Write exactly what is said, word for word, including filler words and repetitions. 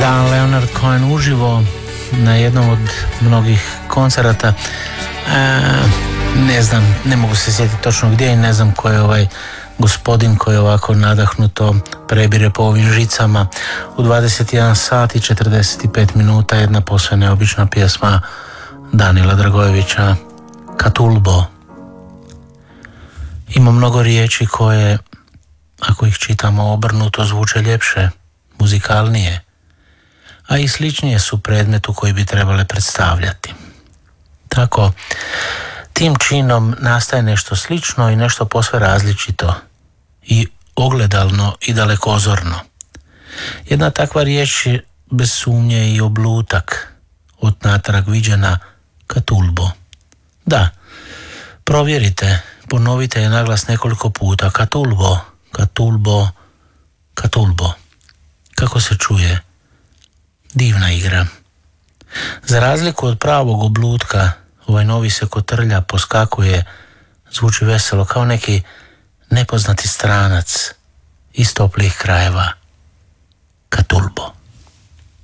Dan Leonard Cohen uživo na jednom od mnogih koncerata. E, ne znam, ne mogu se sjetiti točno gdje i ne znam ko je ovaj gospodin koji ovako nadahnuto prebire po ovim žicama. U dvadeset jedan sat i četrdeset pet minuta jedna posve neobična pjesma Danila Dragojevića, Katulbo. Ima mnogo riječi koje, ako ih čitamo obrnuto, zvuče ljepše, muzikalnije, a i sličnije su predmetu koji bi trebale predstavljati. Tako, tim činom nastaje nešto slično i nešto posve različito i ogledalno i dalekozorno. Jedna takva riječ je bez sumnje i oblutak, od natrag viđena Katulbo. Da, provjerite, ponovite je naglas nekoliko puta. Katulbo, Katulbo, Katulbo. Kako se čuje? Divna igra. Za razliku od pravog oblutka, ovaj novi se kotrlja, poskakuje, zvuči veselo kao neki nepoznati stranac iz toplih krajeva. Katulbo.